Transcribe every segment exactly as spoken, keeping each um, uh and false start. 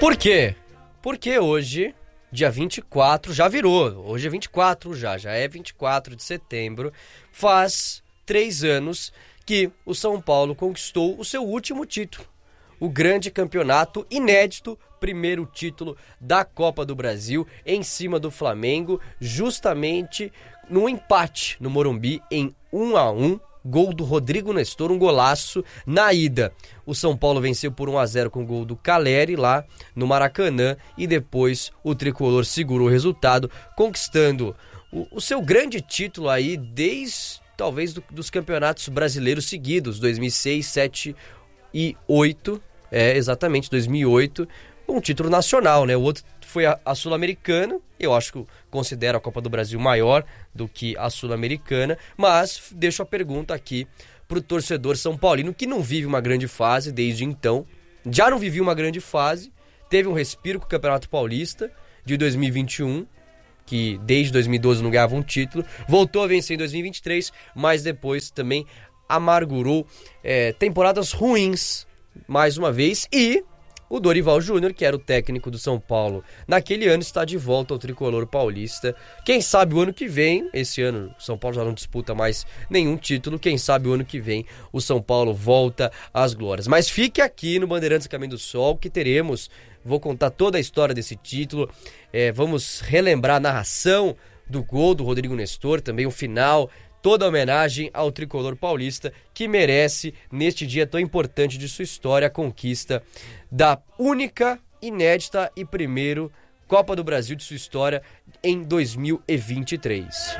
Por quê? Porque hoje, dia vinte e quatro, já virou. Hoje é vinte e quatro já, já é vinte e quatro de setembro. Faz três anos que o São Paulo conquistou o seu último título. O grande campeonato inédito, primeiro título da Copa do Brasil em cima do Flamengo, justamente no empate no Morumbi em um a um. Gol do Rodrigo Nestor, um golaço na ida. O São Paulo venceu por um a zero com o gol do Caleri lá no Maracanã e depois o tricolor segurou o resultado, conquistando o, o seu grande título aí desde talvez do, dos campeonatos brasileiros seguidos, dois mil e seis, sete e oito, é exatamente dois mil e oito, um título nacional, né? O outro foi a, a Sul-Americana, eu acho que considero a Copa do Brasil maior do que a Sul-Americana, mas deixo a pergunta aqui pro torcedor são paulino que não vive uma grande fase desde então, já não vivia uma grande fase, teve um respiro com o Campeonato Paulista de dois mil e vinte e um, que desde dois mil e doze não ganhava um título, voltou a vencer em dois mil e vinte e três, mas depois também amargurou é, temporadas ruins mais uma vez, e o Dorival Júnior, que era o técnico do São Paulo naquele ano, está de volta ao tricolor paulista. Quem sabe o ano que vem, esse ano o São Paulo já não disputa mais nenhum título, quem sabe o ano que vem o São Paulo volta às glórias. Mas fique aqui no Bandeirantes Caminho do Sol que teremos, vou contar toda a história desse título, é, vamos relembrar a narração do gol do Rodrigo Nestor, também o final, toda a homenagem ao tricolor paulista que merece, neste dia tão importante de sua história, a conquista da única, inédita e primeiro Copa do Brasil de sua história em dois mil e vinte e três.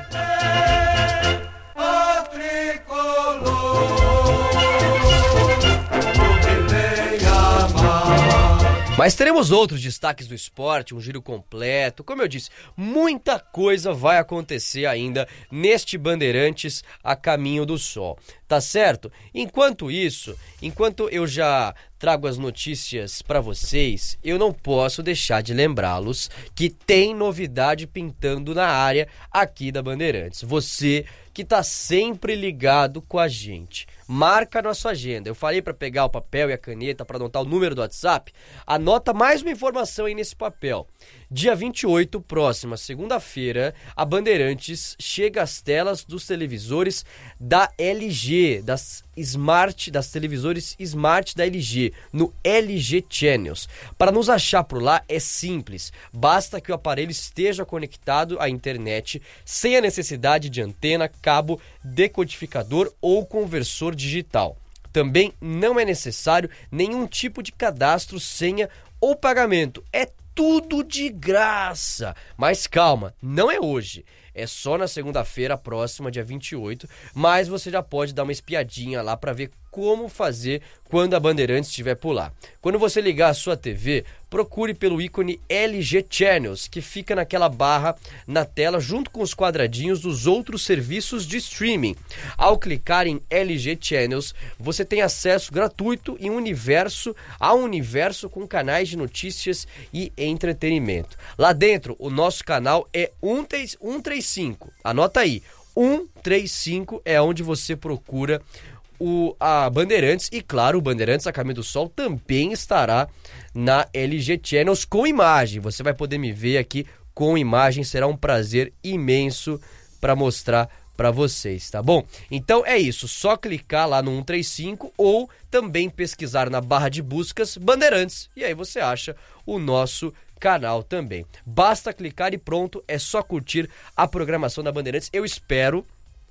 O tricolor. Mas teremos outros destaques do esporte, um giro completo. Como eu disse, muita coisa vai acontecer ainda neste Bandeirantes a Caminho do Sol, tá certo? Enquanto isso, enquanto eu já trago as notícias para vocês, eu não posso deixar de lembrá-los que tem novidade pintando na área aqui da Bandeirantes. Você que tá sempre ligado com a gente, marca na sua agenda. Eu falei para pegar o papel e a caneta para anotar o número do WhatsApp. Anota mais uma informação aí nesse papel. Dia vinte e oito, próxima segunda-feira, a Bandeirantes chega às telas dos televisores da L G, das Smart, das televisores Smart da L G, no L G Channels. Para nos achar por lá é simples, basta que o aparelho esteja conectado à internet sem a necessidade de antena, cabo, decodificador ou conversor digital. Também não é necessário nenhum tipo de cadastro, senha ou pagamento. É tudo de graça. Mas calma, não é hoje. É só na segunda-feira próxima, dia vinte e oito, mas você já pode dar uma espiadinha lá para ver como fazer quando a Bandeirantes estiver por lá. Quando você ligar a sua T V, procure pelo ícone L G Channels, que fica naquela barra na tela junto com os quadradinhos dos outros serviços de streaming. Ao clicar em L G Channels, você tem acesso gratuito em um universo, a um universo com canais de notícias e entretenimento. Lá dentro, o nosso canal é cento e trinta e cinco. Anota aí, cento e trinta e cinco é onde você procura o, a Bandeirantes, e claro, o Bandeirantes a Caminho do Sol também estará na L G Channels com imagem. Você vai poder me ver aqui com imagem, será um prazer imenso para mostrar para vocês, tá bom? Então é isso, só clicar lá no cento e trinta e cinco ou também pesquisar na barra de buscas Bandeirantes e aí você acha o nosso canal também. Basta clicar e pronto, é só curtir a programação da Bandeirantes. Eu espero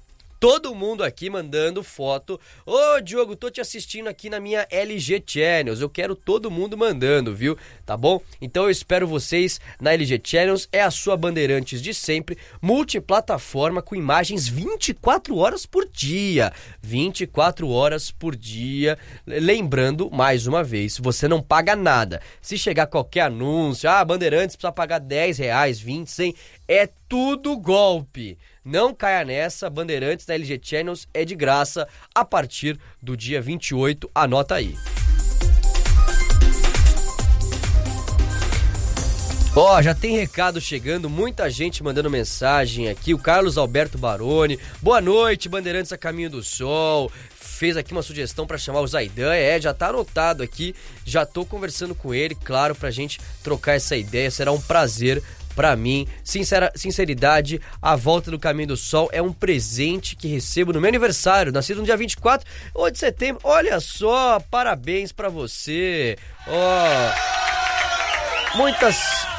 todo mundo aqui mandando foto. Ô, Diogo, tô te assistindo aqui na minha L G Channels. Eu quero todo mundo mandando, viu? Tá bom? Então eu espero vocês na L G Channels. É a sua Bandeirantes de sempre, multiplataforma com imagens vinte e quatro horas por dia. vinte e quatro horas por dia. Lembrando, mais uma vez, você não paga nada. Se chegar qualquer anúncio, ah, Bandeirantes precisa pagar dez reais, vinte, cem, é tudo golpe. Não caia nessa, Bandeirantes da L G Channels é de graça a partir do dia vinte e oito, anota aí. Ó, oh, já tem recado chegando, muita gente mandando mensagem aqui, o Carlos Alberto Baroni, boa noite, Bandeirantes a Caminho do Sol, fez aqui uma sugestão para chamar o Zaidan, é, já tá anotado aqui, já tô conversando com ele, claro, pra gente trocar essa ideia, será um prazer pra mim. Sincera, sinceridade, a volta do Caminho do Sol é um presente que recebo no meu aniversário, nascido no dia vinte e quatro de setembro, olha só, parabéns pra você, ó, muitas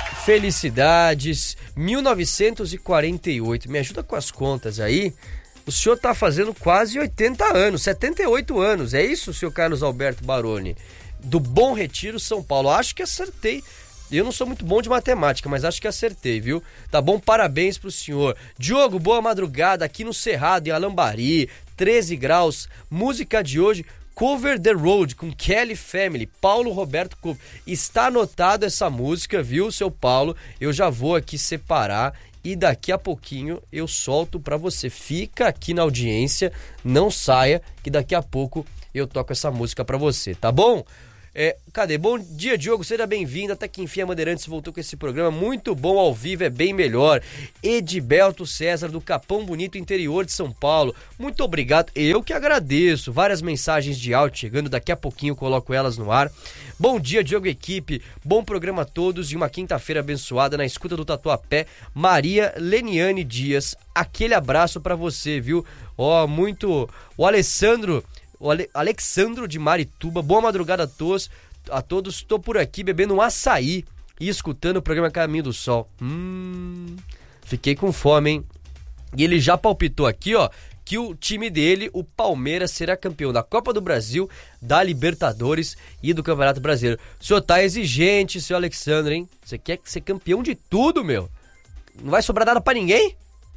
felicidades, mil novecentos e quarenta e oito, me ajuda com as contas aí. O senhor tá fazendo quase oitenta anos, setenta e oito anos, é isso, senhor Carlos Alberto Baroni? Do Bom Retiro, São Paulo. Acho que acertei. Eu não sou muito bom de matemática, mas acho que acertei, viu? Tá bom? Parabéns pro senhor. Diogo, boa madrugada aqui no Cerrado, em Alambari, treze graus. Música de hoje, Cover the Road, com Kelly Family, Paulo Roberto Cover. Está anotado essa música, viu, seu Paulo? Eu já vou aqui separar e daqui a pouquinho eu solto pra você. Fica aqui na audiência, não saia, que daqui a pouco eu toco essa música pra você, tá bom? É, cadê? Bom dia, Diogo, seja bem-vindo. Até que enfim a Bandeirantes voltou com esse programa muito bom, ao vivo é bem melhor. Edibelto César, do Capão Bonito, interior de São Paulo, muito obrigado, eu que agradeço. Várias mensagens de áudio chegando, daqui a pouquinho eu coloco elas no ar. Bom dia, Diogo, equipe, bom programa a todos e uma quinta-feira abençoada na escuta do Tatuapé. Maria Leniane Dias, aquele abraço pra você, viu? Ó, muito... O Alessandro... O Ale- Alexandro de Marituba, boa madrugada a todos, a todos, tô por aqui bebendo um açaí e escutando o programa Caminho do Sol. Hum, fiquei com fome, hein? E ele já palpitou aqui, ó, que o time dele, o Palmeiras, será campeão da Copa do Brasil, da Libertadores e do Campeonato Brasileiro. O senhor tá exigente, seu Alexandre, hein? Você quer ser campeão de tudo, meu? Não vai sobrar nada pra ninguém?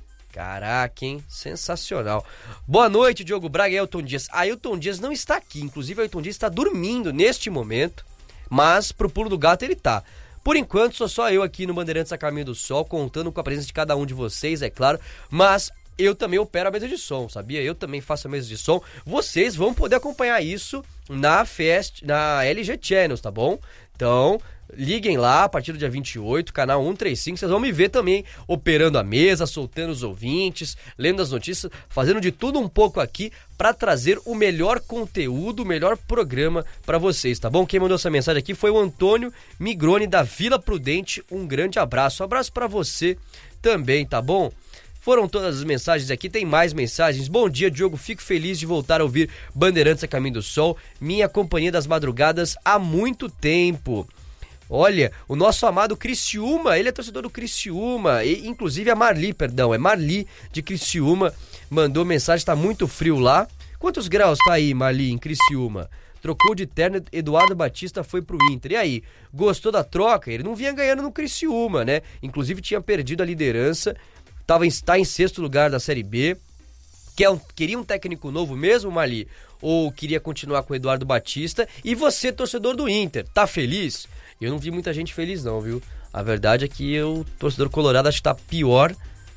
Caraca, hein? Sensacional. Boa noite, Diogo Braga e Ailton Dias. Ailton Dias não está aqui, inclusive Ailton Dias está dormindo neste momento, mas pro pulo do gato ele tá. Por enquanto, sou só eu aqui no Bandeirantes a Caminho do Sol, contando com a presença de cada um de vocês, é claro, mas eu também opero a mesa de som, sabia? Eu também faço a mesa de som. Vocês vão poder acompanhar isso na Fest, na L G Channels, tá bom? Então, liguem lá a partir do dia vinte e oito, canal cento e trinta e cinco, vocês vão me ver também operando a mesa, soltando os ouvintes, lendo as notícias, fazendo de tudo um pouco aqui para trazer o melhor conteúdo, o melhor programa para vocês, tá bom? Quem mandou essa mensagem aqui foi o Antônio Migrone da Vila Prudente, um grande abraço, um abraço para você também, tá bom? Foram todas as mensagens aqui, tem mais mensagens. Bom dia, Diogo, fico feliz de voltar a ouvir Bandeirantes a Caminho do Sol, minha companhia das madrugadas há muito tempo. Olha, o nosso amado Criciúma, ele é torcedor do Criciúma, e, inclusive a Marli, perdão, é Marli de Criciúma, mandou mensagem, tá muito frio lá. Quantos graus tá aí, Marli, em Criciúma? Trocou de terno, Eduardo Batista foi pro Inter. E aí, gostou da troca? Ele não vinha ganhando no Criciúma, né? Inclusive tinha perdido a liderança, tava em, tá em sexto lugar da Série B. Quer um, queria um técnico novo mesmo, Marli? Ou queria continuar com o Eduardo Batista? E você, torcedor do Inter, tá feliz? Eu não vi muita gente feliz não, viu? A verdade é que o torcedor colorado acho que tá pior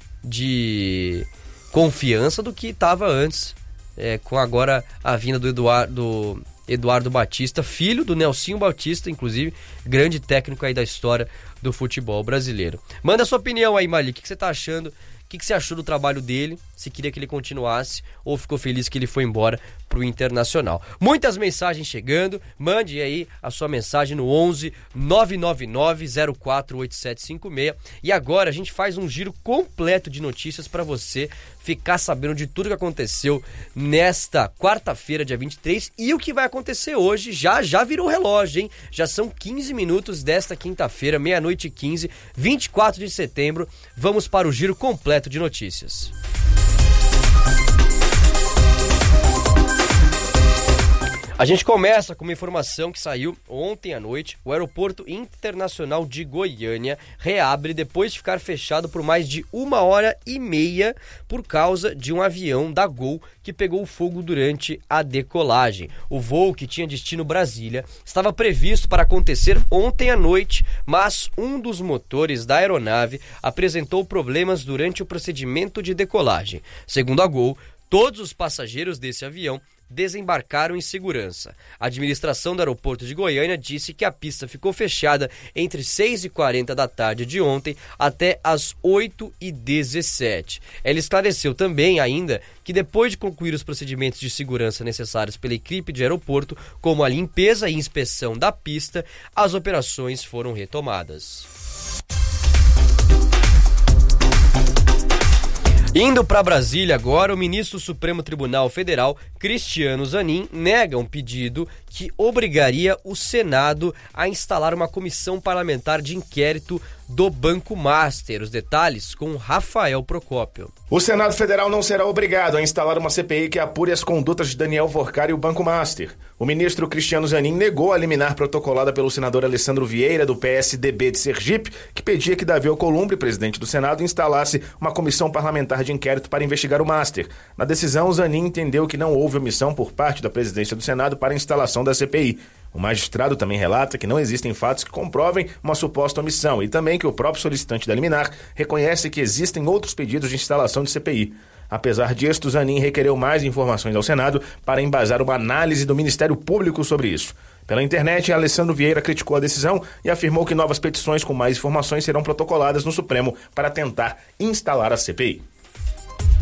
de confiança do que tava antes, é, com agora a vinda do Eduardo, Eduardo Batista, filho do Nelsinho Batista, inclusive, grande técnico aí da história do futebol brasileiro. Manda sua opinião aí, Marli, o que, que você tá achando? O que, que você achou do trabalho dele? Se queria que ele continuasse ou ficou feliz que ele foi embora pro Internacional? Muitas mensagens chegando. Mande aí a sua mensagem no onze nove nove nove zero quatro oito sete cinco seis. E agora a gente faz um giro completo de notícias para você ficar sabendo de tudo que aconteceu nesta quarta-feira, dia vinte e três, e o que vai acontecer hoje. Já já virou o relógio, hein? Já são quinze minutos desta quinta-feira, meia-noite e quinze, vinte e quatro de setembro. Vamos para o giro completo de notícias. A gente começa com uma informação que saiu ontem à noite. O Aeroporto Internacional de Goiânia reabre depois de ficar fechado por mais de uma hora e meia por causa de um avião da Gol que pegou fogo durante a decolagem. O voo, que tinha destino Brasília, estava previsto para acontecer ontem à noite, mas um dos motores da aeronave apresentou problemas durante o procedimento de decolagem. Segundo a Gol, todos os passageiros desse avião desembarcaram em segurança. A administração do aeroporto de Goiânia disse que a pista ficou fechada entre seis e quarenta da tarde de ontem até as oito e dezessete. Ela esclareceu também ainda que depois de concluir os procedimentos de segurança necessários pela equipe de aeroporto, como a limpeza e inspeção da pista, as operações foram retomadas. Indo para Brasília agora, o ministro do Supremo Tribunal Federal, Cristiano Zanin, nega um pedido que obrigaria o Senado a instalar uma comissão parlamentar de inquérito do Banco Master. Os detalhes com Rafael Procópio. O Senado Federal não será obrigado a instalar uma C P I que apure as condutas de Daniel Forcari e o Banco Master. O ministro Cristiano Zanin negou a liminar protocolada pelo senador Alessandro Vieira, do P S D B de Sergipe, que pedia que Davi Alcolumbre, presidente do Senado, instalasse uma comissão parlamentar de inquérito para investigar o Master. Na decisão, Zanin entendeu que não houve omissão por parte da presidência do Senado para a instalação da C P I. O magistrado também relata que não existem fatos que comprovem uma suposta omissão e também que o próprio solicitante da liminar reconhece que existem outros pedidos de instalação de C P I. Apesar disto, Zanin requereu mais informações ao Senado para embasar uma análise do Ministério Público sobre isso. Pela internet, Alessandro Vieira criticou a decisão e afirmou que novas petições com mais informações serão protocoladas no Supremo para tentar instalar a C P I.